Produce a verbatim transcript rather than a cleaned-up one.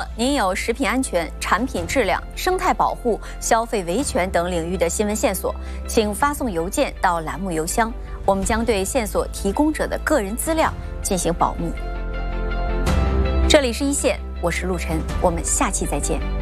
果您有食品安全、产品质量、生态保护、消费维权等领域的新闻线索，请发送邮件到栏目邮箱，我们将对线索提供者的个人资料进行保密。这里是一线，我是陆晨，我们下期再见。